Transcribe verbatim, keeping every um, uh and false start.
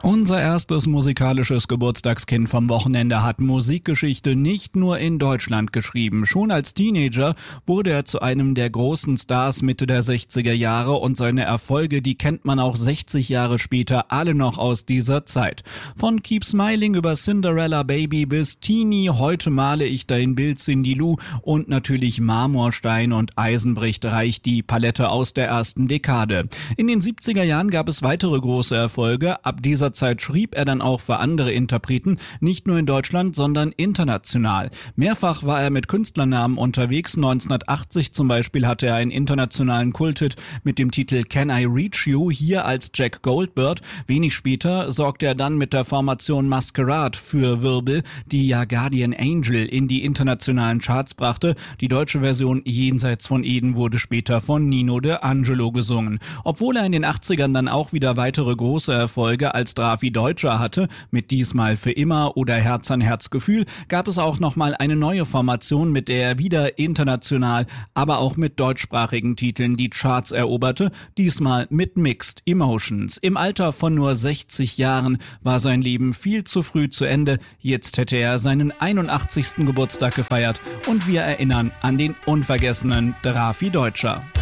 Unser erstes musikalisches Geburtstagskind vom Wochenende hat Musikgeschichte nicht nur in Deutschland geschrieben. Schon als Teenager wurde er zu einem der großen Stars Mitte der sechziger Jahre und seine Erfolge, die kennt man auch sechzig Jahre später alle noch aus dieser Zeit. Von Keep Smiling über Cinderella Baby bis Teenie, heute male ich dein Bild Cindy Lou und natürlich Marmorstein und Eisenbricht reicht die Palette aus der ersten Dekade. In den siebziger Jahren gab es weitere große Erfolge. Ab dieser Zeit schrieb er dann auch für andere Interpreten, nicht nur in Deutschland, sondern international. Mehrfach war er mit Künstlernamen unterwegs. neunzehnhundertachtzig zum Beispiel hatte er einen internationalen Kulthit mit dem Titel Can I Reach You, hier als Jack Goldbird. Wenig später sorgte er dann mit der Formation Masquerade für Wirbel, die ja Guardian Angel in die internationalen Charts brachte. Die deutsche Version Jenseits von Eden wurde später von Nino De Angelo gesungen. Obwohl er in den achtzigern dann auch wieder weitere große Erfolge als Drafi Deutscher hatte, mit Diesmal für immer oder Herz an Herz Gefühl, gab es auch nochmal eine neue Formation, mit der er wieder international, aber auch mit deutschsprachigen Titeln die Charts eroberte, diesmal mit Mixed Emotions. Im Alter von nur sechzig Jahren war sein Leben viel zu früh zu Ende. Jetzt hätte er seinen einundachtzigsten Geburtstag gefeiert und wir erinnern an den unvergessenen Drafi Deutscher.